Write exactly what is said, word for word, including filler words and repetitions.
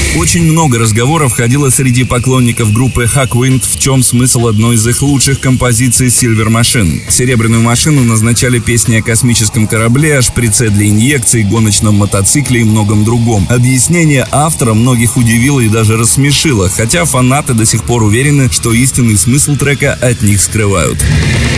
Очень много разговоров ходило среди поклонников группы Hawkwind, в чем смысл одной из их лучших композиций Silver Machine. Серебряную машину назначали песни о космическом корабле, о шприце для инъекций, гоночном мотоцикле и многом другом. Объяснение автора многих удивило и даже рассмешило, хотя фанаты до сих пор уверены, что истинный смысл трека от них скрывают.